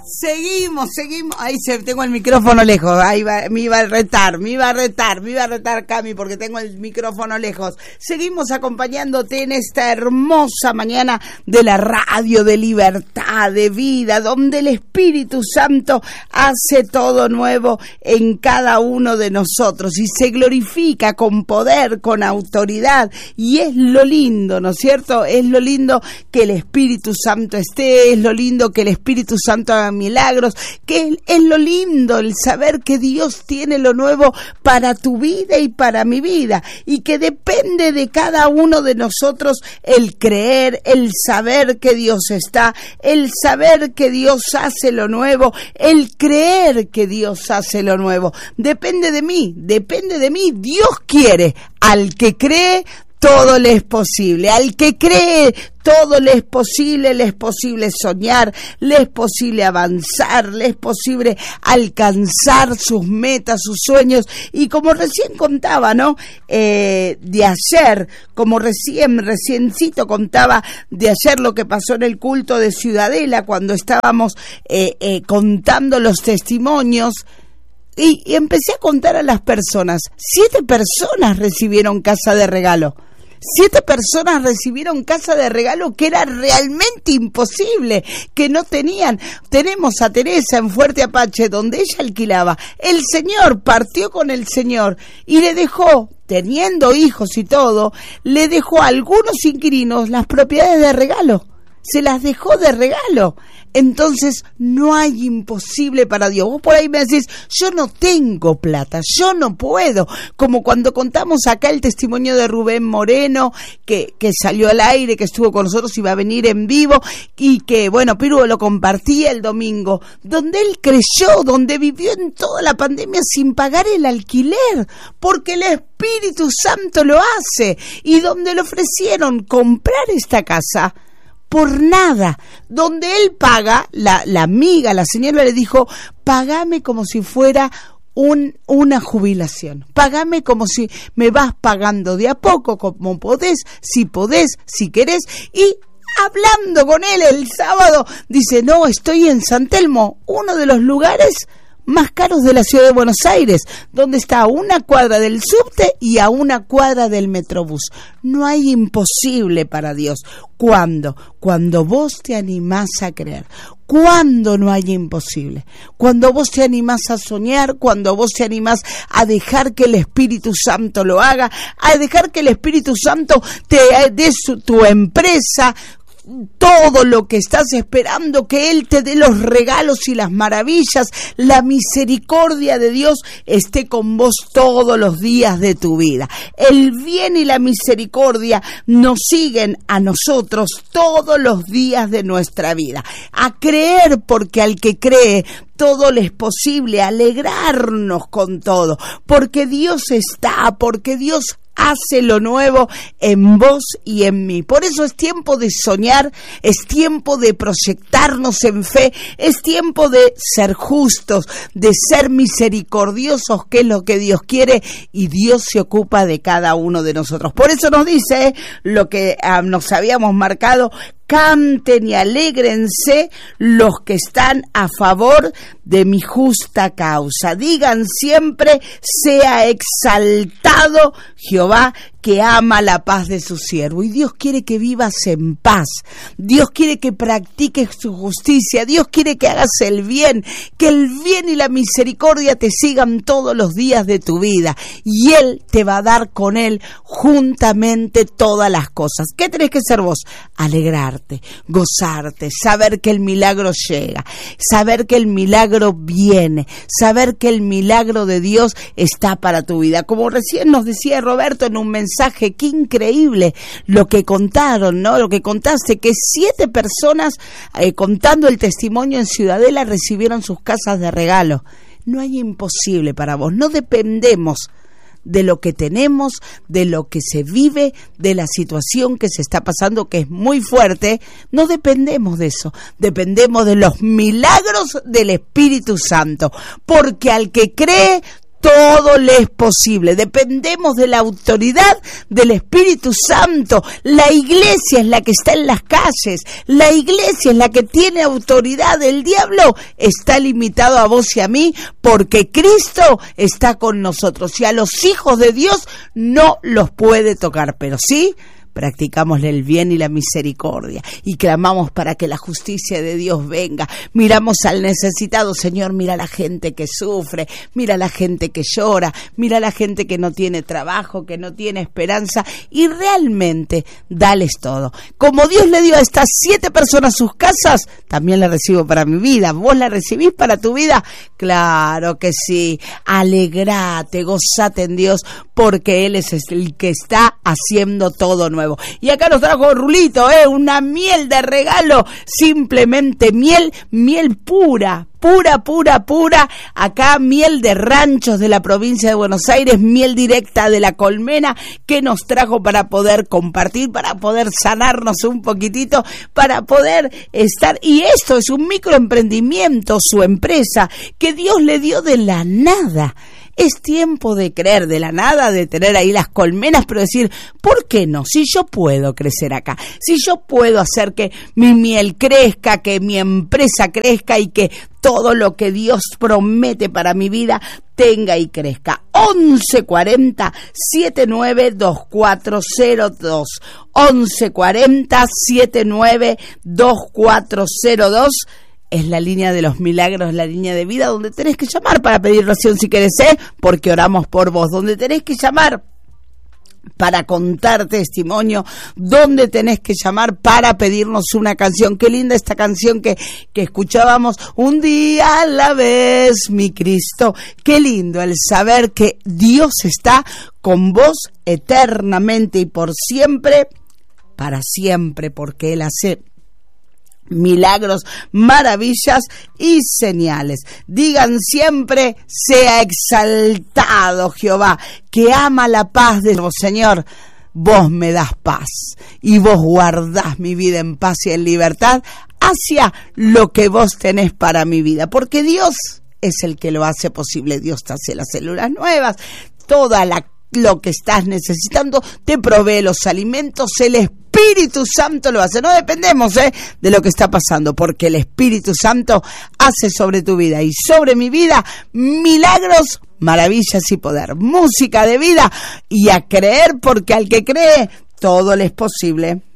Seguimos. Ahí tengo el micrófono lejos. Ahí me iba a retar Cami, porque tengo el micrófono lejos. Seguimos acompañándote en esta hermosa mañana de la radio de libertad, de vida, donde el Espíritu Santo hace todo nuevo en cada uno de nosotros y se glorifica con poder, con autoridad. Y es lo lindo, ¿no es cierto? Es lo lindo que el Espíritu Santo esté, es lo lindo que el Espíritu Santo haga milagros, que es lo lindo el saber que Dios tiene lo nuevo para tu vida y para mi vida, y que depende de cada uno de nosotros el creer, el saber que Dios está, el saber que Dios hace lo nuevo, el creer que Dios hace lo nuevo. Depende de mí, Dios quiere. Al que cree, todo le es posible. Al que cree, todo le es posible soñar, le es posible avanzar, le es posible alcanzar sus metas, sus sueños. Y como recién contaba, ¿no? De ayer, como reciencito contaba de ayer lo que pasó en el culto de Ciudadela, cuando estábamos contando los testimonios. Y empecé a contar a las personas. 7 personas recibieron casa de regalo. 7 personas recibieron casa de regalo, que era realmente imposible, que no tenían. Tenemos a Teresa en Fuerte Apache, donde ella alquilaba. El señor partió con el señor y le dejó, teniendo hijos y todo, le dejó a algunos inquilinos las propiedades de regalo. Se las dejó de regalo. Entonces no hay imposible para Dios. Vos por ahí me decís, yo no tengo plata, yo no puedo. Como cuando contamos acá el testimonio de Rubén Moreno, que salió al aire, que estuvo con nosotros y va a venir en vivo, y que, bueno, Piru lo compartía el domingo, donde él creyó, donde vivió en toda la pandemia sin pagar el alquiler, porque el Espíritu Santo lo hace, y donde le ofrecieron comprar esta casa por nada, donde él paga, la amiga, la señora le dijo, pagame como si fuera una jubilación, pagame como si me vas pagando de a poco, como podés, si querés. Y hablando con él el sábado, dice, no, estoy en San Telmo, uno de los lugares más caros de la ciudad de Buenos Aires, donde está a 1 cuadra del subte y a 1 cuadra del Metrobús. No hay imposible para Dios. ¿Cuándo? Cuando vos te animás a creer. ¿Cuándo no hay imposible? Cuando vos te animás a soñar, cuando vos te animás a dejar que el Espíritu Santo lo haga, a dejar que el Espíritu Santo te dé tu empresa, todo lo que estás esperando, que Él te dé los regalos y las maravillas, la misericordia de Dios esté con vos todos los días de tu vida. El bien y la misericordia nos siguen a nosotros todos los días de nuestra vida. A creer, porque al que cree, todo le es posible. Alegrarnos con todo, porque Dios está, porque Dios hace lo nuevo en vos y en mí. Por eso es tiempo de soñar, es tiempo de proyectarnos en fe, es tiempo de ser justos, de ser misericordiosos, que es lo que Dios quiere, y Dios se ocupa de cada uno de nosotros. Por eso nos dice lo que nos habíamos marcado: canten y alégrense los que están a favor de mi justa causa. Digan siempre, sea exaltado Jehová, que ama la paz de su siervo. Y Dios quiere que vivas en paz. Dios quiere que practiques su justicia. Dios quiere que hagas el bien, que el bien y la misericordia te sigan todos los días de tu vida. Y Él te va a dar con Él juntamente todas las cosas. ¿Qué tenés que hacer vos? Alegrarte, gozarte, saber que el milagro llega, saber que el milagro viene, saber que el milagro de Dios está para tu vida. Como recién nos decía Roberto en un mensaje, qué increíble lo que contaron, ¿no? Lo que contaste, que 7 personas contando el testimonio en Ciudadela recibieron sus casas de regalo. No hay imposible para vos, no dependemos de lo que tenemos, de lo que se vive, de la situación que se está pasando, que es muy fuerte. No dependemos de eso, dependemos de los milagros del Espíritu Santo, porque al que cree, todo le es posible. Dependemos de la autoridad del Espíritu Santo. La iglesia es la que está en las calles. La iglesia es la que tiene autoridad. El diablo está limitado a vos y a mí porque Cristo está con nosotros. Y a los hijos de Dios no los puede tocar, pero sí practicamos el bien y la misericordia y clamamos para que la justicia de Dios venga. Miramos al necesitado. Señor, mira a la gente que sufre, mira a la gente que llora, mira a la gente que no tiene trabajo, que no tiene esperanza, y realmente dales todo. Como Dios le dio a estas 7 personas sus casas, también la recibo para mi vida. ¿Vos la recibís para tu vida? Claro que sí. Alegrate, gozate en Dios, porque Él es el que está haciendo todo nuevo. Y acá nos trajo Rulito, una miel de regalo, simplemente miel pura. Acá miel de ranchos de la provincia de Buenos Aires, miel directa de la colmena, que nos trajo para poder compartir, para poder sanarnos un poquitito, para poder estar. Y esto es un microemprendimiento, su empresa, que Dios le dio de la nada. Es tiempo de creer de la nada, de tener ahí las colmenas, pero decir, ¿por qué no? Si yo puedo crecer acá, si yo puedo hacer que mi miel crezca, que mi empresa crezca y que todo lo que Dios promete para mi vida tenga y crezca. 1140-792402. 1140-792402. Es la línea de los milagros, la línea de vida, donde tenés que llamar para pedir oración si querés, porque oramos por vos, donde tenés que llamar para contar testimonio, donde tenés que llamar para pedirnos una canción. Qué linda esta canción que escuchábamos, un día a la vez, mi Cristo. Qué lindo el saber que Dios está con vos eternamente y por siempre, para siempre, porque Él hace milagros, maravillas y señales. Digan siempre, sea exaltado Jehová, que ama la paz de vos, Señor. Vos me das paz y vos guardás mi vida en paz y en libertad hacia lo que vos tenés para mi vida, porque Dios es el que lo hace posible. Dios te hace las células nuevas, lo que estás necesitando, te provee los alimentos, el Espíritu Santo lo hace. No dependemos de lo que está pasando, porque el Espíritu Santo hace sobre tu vida y sobre mi vida milagros, maravillas y poder. Música de vida, y a creer, porque al que cree todo le es posible.